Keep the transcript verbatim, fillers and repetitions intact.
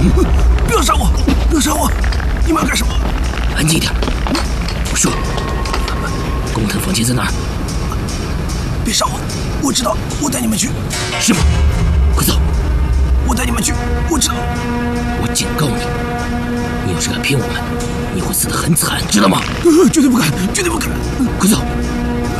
不要杀我！不要杀我！你们要干什么？ 安静点！我说，工藤房间在哪儿？ 别杀我！我知道，我带你们去。 是吗？快走！ 我带你们去，我知道。 我警告你，你要是敢骗我们，你会死得很惨，知道吗？ 绝对不敢，绝对不敢！ 快走！